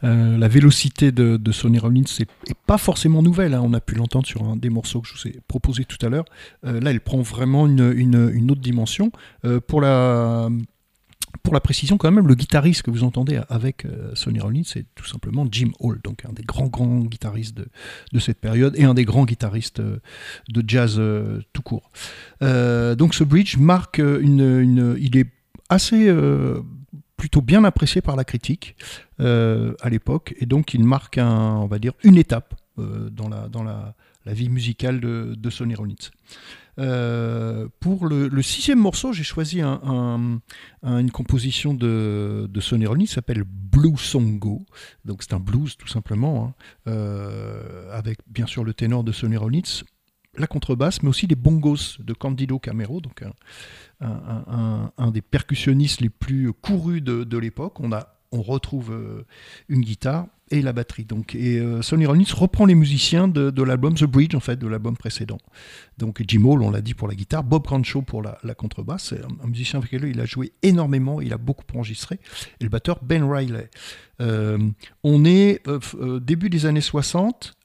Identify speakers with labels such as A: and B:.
A: La vélocité de Sonny Rollins est pas forcément nouvelle, hein. On a pu l'entendre sur un des morceaux que je vous ai proposé tout à l'heure. Là, elle prend vraiment une autre dimension. Pour la précision, quand même, le guitariste que vous entendez avec Sonny Rollins, c'est tout simplement Jim Hall, donc un des grands guitaristes de cette période et un des grands guitaristes de jazz tout court. Donc ce bridge marque il est assez plutôt bien apprécié par la critique à l'époque, et donc il marque on va dire une étape dans la vie musicale de Sonny Rollins. Pour le sixième morceau, j'ai choisi une composition de Sonny Rollins qui s'appelle Blue Song Go. Donc c'est un blues tout simplement, hein, avec bien sûr le ténor de Sonny Rollins, la contrebasse, mais aussi les bongos de Candido Camero, donc un des percussionnistes les plus courus de l'époque. On retrouve une guitare et la batterie. Donc, Sonny Rollins reprend les musiciens de l'album The Bridge, en fait, de l'album précédent. Donc Jim Hall, on l'a dit, pour la guitare, Bob Cranshaw pour la contrebasse. C'est un musicien avec lequel il a joué énormément, il a beaucoup enregistré. Et le batteur Ben Riley. On est début des années 60,